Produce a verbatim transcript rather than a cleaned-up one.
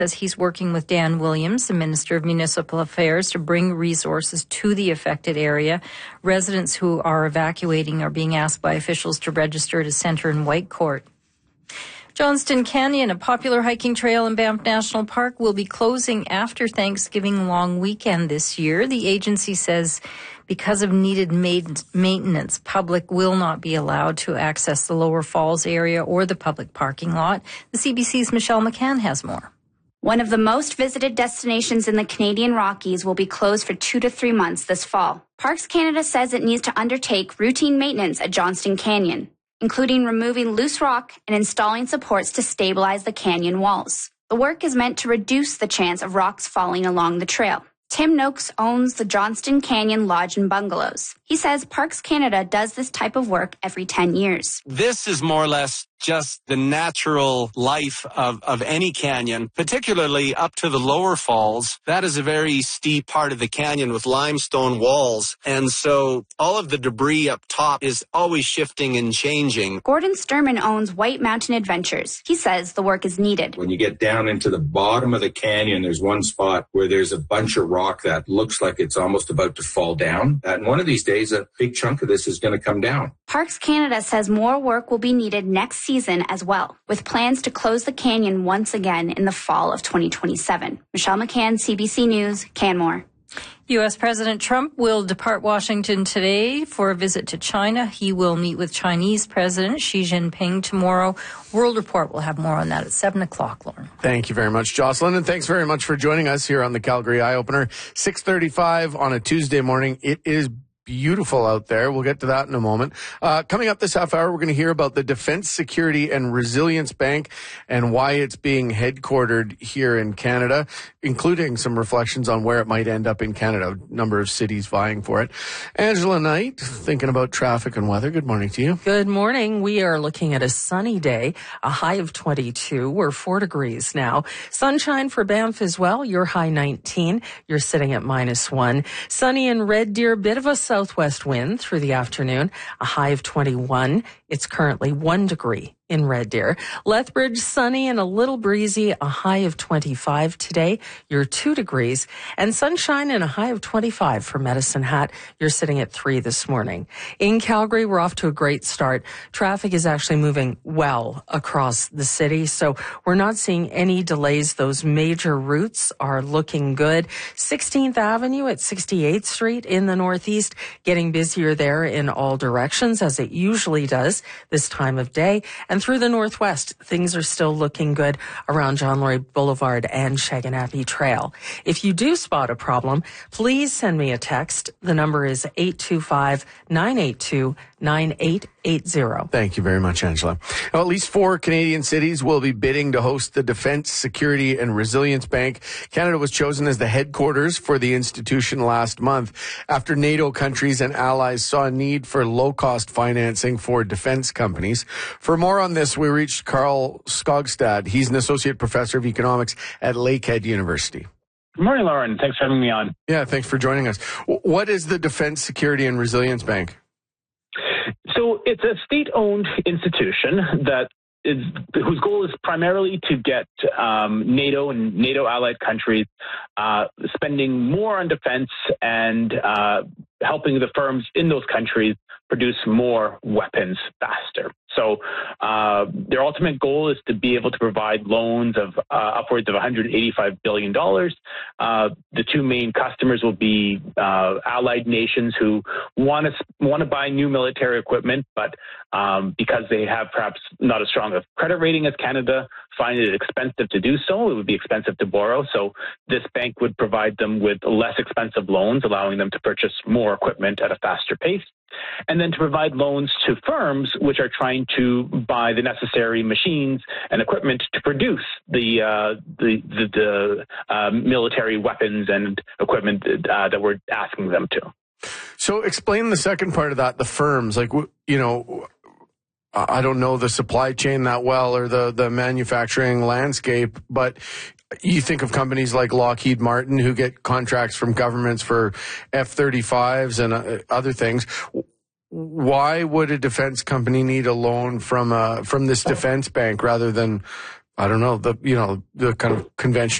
says he's working with Dan Williams, the Minister of Municipal Affairs, to bring resources to the affected area. Residents who are evacuating are being asked by officials to register at a centre in Whitecourt. Johnston Canyon, a popular hiking trail in Banff National Park, will be closing after Thanksgiving long weekend this year. The agency says because of needed maintenance, public will not be allowed to access the Lower Falls area or the public parking lot. The C B C's Michelle McCann has more. One of the most visited destinations in the Canadian Rockies will be closed for two to three months this fall. Parks Canada says it needs to undertake routine maintenance at Johnston Canyon, including removing loose rock and installing supports to stabilize the canyon walls. The work is meant to reduce the chance of rocks falling along the trail. Tim Noakes owns the Johnston Canyon Lodge and Bungalows. He says Parks Canada does this type of work every ten years. This is more or less just the natural life of, of any canyon, particularly up to the lower falls. That is a very steep part of the canyon with limestone walls. And so all of the debris up top is always shifting and changing. Gordon Sturman owns White Mountain Adventures. He says the work is needed. When you get down into the bottom of the canyon, there's one spot where there's a bunch of rock that looks like it's almost about to fall down. And one of these days, a big chunk of this is going to come down. Parks Canada says more work will be needed next season as well, with plans to close the canyon once again in the fall of twenty twenty-seven. Michelle McCann, C B C News, Canmore. U S. President Trump will depart Washington today for a visit to China. He will meet with Chinese President Xi Jinping tomorrow. World Report will have more on that at seven o'clock, Lauren. Thank you very much, Jocelyn, and thanks very much for joining us here on the Calgary Eye Opener. six thirty-five on a Tuesday morning. It is beautiful out there. We'll get to that in a moment. Uh, coming up this half hour, we're going to hear about the Defence Security and Resilience Bank and why it's being headquartered here in Canada, including some reflections on where it might end up in Canada, a number of cities vying for it. Angela Knight, thinking about traffic and weather. Good morning to you. Good morning. We are looking at a sunny day, a high of twenty-two. We're four degrees now. Sunshine for Banff as well. Your high nineteen. You're sitting at minus one. Sunny in Red Deer, bit of a southwest wind through the afternoon, a high of twenty-one. It's currently one degree in Red Deer. Lethbridge, sunny and a little breezy, a high of twenty-five today. You're two degrees. And sunshine and a high of twenty-five for Medicine Hat. You're sitting at three this morning. In Calgary, we're off to a great start. Traffic is actually moving well across the city, so we're not seeing any delays. Those major routes are looking good. sixteenth Avenue at sixty-eighth Street in the Northeast, getting busier there in all directions, as it usually does this time of day. And through the Northwest, things are still looking good around John Laurie Boulevard and Shaganappi Trail. If you do spot a problem, please send me a text. The number is eight two five, nine eight two, nine eight eight zero. Thank you very much, Angela. Now, at least four Canadian cities will be bidding to host the Defence Security and Resilience Bank. Canada was chosen as the headquarters for the institution last month after NATO countries and allies saw a need for low-cost financing for defense companies. For more on this, we reached Carl Skogstad. He's an associate professor of economics at Lakehead University. Good morning, Lauren. Thanks for having me on. Yeah, thanks for joining us. What is the Defence Security and Resilience Bank? So it's a state-owned institution that is whose goal is primarily to get um, NATO and NATO allied countries uh, spending more on defense and uh, helping the firms in those countries produce more weapons faster. So uh, their ultimate goal is to be able to provide loans of uh, upwards of one hundred eighty-five billion dollars. Uh, the two main customers will be uh, allied nations who want to want to buy new military equipment, but um, because they have perhaps not as strong a credit rating as Canada, find it expensive to do so. It would be expensive to borrow. So this bank would provide them with less expensive loans, allowing them to purchase more equipment at a faster pace. And then to provide loans to firms which are trying to buy the necessary machines and equipment to produce the uh, the the, the uh, military weapons and equipment uh, that we're asking them to. So explain the second part of that, the firms. Like, you know, I don't know the supply chain that well or the, the manufacturing landscape, but you think of companies like Lockheed Martin who get contracts from governments for F thirty-fives and uh, other things. Why would a defense company need a loan from uh, from this defense bank rather than I don't know, the, you know, the kind of conventional